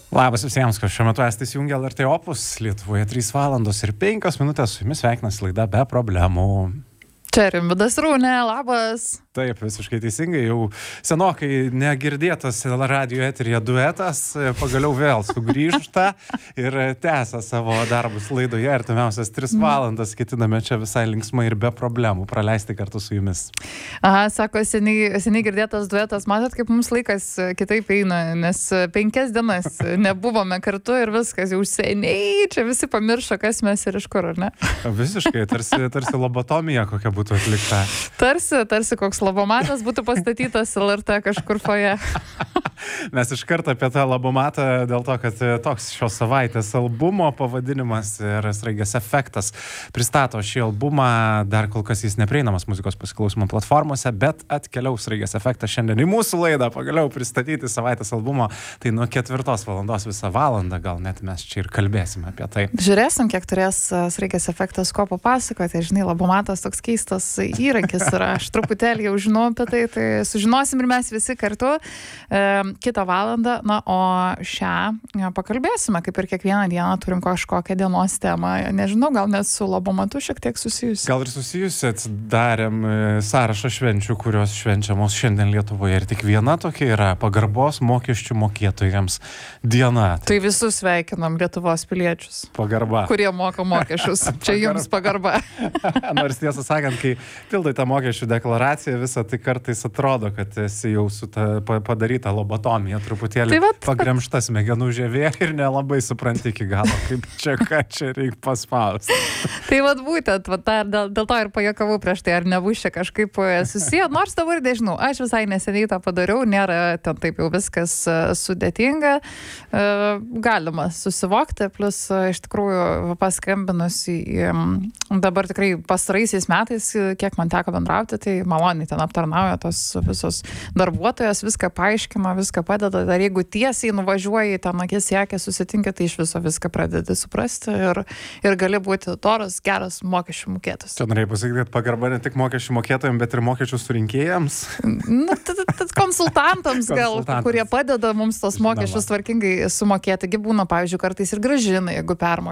Labas visiems, kas šiuo metu esate įsijungę LRT Opus, Lietuvoje 3 valandos ir 5 minutės, su jumis sveikinasi laida Be problemų. Čia Rimvydas Rūnė, labas. Taip, visiškai teisingai, jau senokai negirdėtas radio eteryje duetas, pagaliau vėl sugrįžta ir tęsia savo darbus laidoje, artimiausias 3 valandas ketiname čia visai linksmai ir be problemų praleisti kartu su jumis. Aha, sako, seniai girdėtas duetas, matot, kaip mums laikas kitaip eina, nes 5 dienas nebuvome kartu ir viskas jau seniai, čia visi pamiršo, kas mes ir iš kur, ar ne? Visiškai, tarsi lobotomija kokia būtų atlikta. Tarsi koks labomatas būtų pastatytas LRT kažkur foje. Mes iš karto apie tą labomatą dėl to, kad toks šios savaitės albumo pavadinimas ir Sraigės efektas pristato šį albumą, dar kol kas jis neprieinamas muzikos pasiklausimo platformose, bet atkeliaus Sraigės efektas šiandien į mūsų laidą, pagaliau pristatyti savaitės albumo, tai nuo 4 valandos visą valandą, gal net mes čia ir kalbėsime apie tai. Žiūrėsim, kiek turės Sraigės efektas ko papasakoti, žinai, labomatas toks keistas įrankis yra, aš truputėlį jau žinau apie tai sužinosim ir mes visi kartu kitą valandą, na, o šią pakalbėsime, kaip ir kiekvieną dieną turim kažkokią dienos temą, nežinau, gal net su labomatu šiek tiek susijusi. Gal ir susijusi, atsidarėm sąrašą švenčių, kurios švenčiamos šiandien Lietuvoje ir tik viena tokia yra pagarbos mokesčių mokėtojams diena. Tai visus sveikinam Lietuvos piliečius. Pagarba. Kurie moka mokesčius. Čia jums pagarba. Nors tiesą sakant, kai pildai tą mokesčių deklaraciją, visą tai kartais atrodo, kad esi jau su ta padaryta lobotomija, truputėlį pagremšta smegenų žievė ir nelabai supranti iki galo, kaip čia, ką čia reikia paspausti. Tai būtent, dėl to ir pajuokavau prieš tai, ar nebus čia kažkaip susiję, nors dabar nežinau, aš visai neseniai tą padariau, nėra ten taip jau viskas sudėtinga, galima susivokti, plus iš tikrųjų paskambinus dabar tikrai pastaraisiais metais, kiek man teko bendrauti, tai maloniai ten aptarnauja tos visos darbuotojas, viską paaiškina, viską padeda, dar jeigu tiesiai nuvažiuoji, ten akis į akį susitinka, tai iš viso viską pradedi suprasti ir gali būti doras, geras mokesčių mokėtas. Čia norėjai pasakyti, kad pagarba ne tik mokesčių mokėtojams, bet ir mokesčių surinkėjams? Na, konsultantams gal, kurie padeda mums tos mokesčius tvarkingai sumokėti. Gi būna, pavyzdžiui, kartais ir grąžina, jeigu permokė.